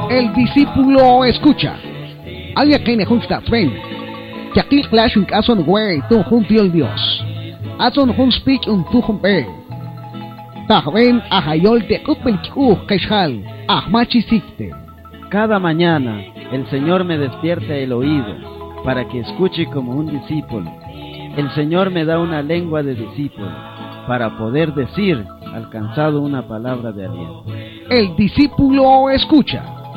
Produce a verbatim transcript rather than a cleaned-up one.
El discípulo escucha. Alguien que nejusta tren. Que aquí clash un caso en güey, tu junto el Dios. Azon hun speech un tu humpe. Tahmen ahayol de kupelkiu kaishal. Ahmachi sikte. Cada mañana el Señor me despierta el oído para que escuche como un discípulo. El Señor me da una lengua de discípulo para poder decir alcanzado una palabra de aliento. El discípulo escucha.